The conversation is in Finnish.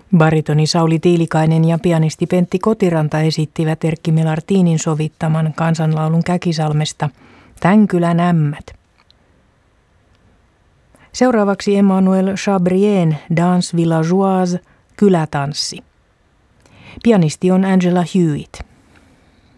Baritoni Sauli Tiilikainen ja pianisti Pentti Kotiranta esittivät Erkki Melartinin sovittaman kansanlaulun Käkisalmesta Tän kylän ämmät. Seuraavaksi Emmanuel Chabrien Danse Villageoise, kylätanssi. Pianisti on Angela Hewitt.